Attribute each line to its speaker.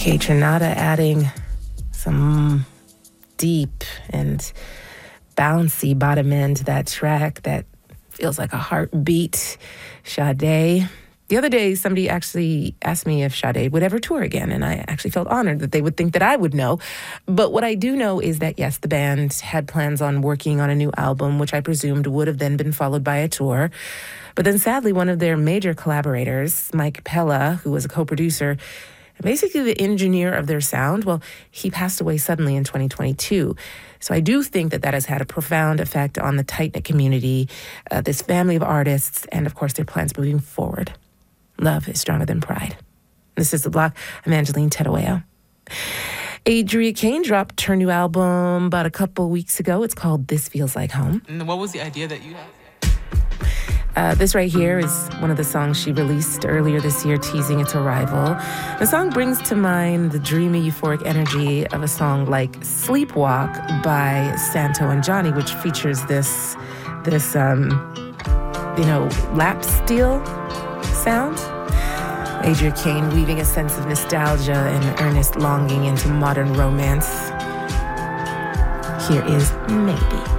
Speaker 1: Kaytranada adding some deep and bouncy bottom end to that track that feels like a heartbeat. Sade. The other day, somebody actually asked me if Sade would ever tour again, and I actually felt honored that they would think that I would know. But what I do know is that, yes, the band had plans on working on a new album, which I presumed would have then been followed by a tour. But then, sadly, one of their major collaborators, Mike Pella, who was a co-producer, basically the engineer of their sound, well, he passed away suddenly in 2022. So I do think that that has had a profound effect on the tight-knit community, this family of artists, and, of course, their plans moving forward. Love is stronger than pride. This is The Block. I'm Angeline Tedaweo. Adria Kane dropped her new album about a couple weeks ago. It's called This Feels Like Home.
Speaker 2: And what was the idea that you
Speaker 1: had? This right here is one of the songs she released earlier this year, teasing its arrival. The song brings to mind the dreamy, euphoric energy of a song like Sleepwalk by Santo and Johnny, which features this lap steel sound. Adria Kane weaving a sense of nostalgia and earnest longing into modern romance. Here is Maybe.